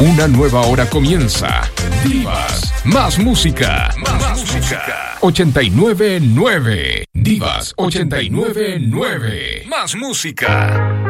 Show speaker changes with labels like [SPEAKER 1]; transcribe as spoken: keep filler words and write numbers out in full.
[SPEAKER 1] Una nueva hora comienza. Divas, más música. Más, más música. ochenta y nueve punto nueve. Divas ochenta y nueve punto nueve. Más música.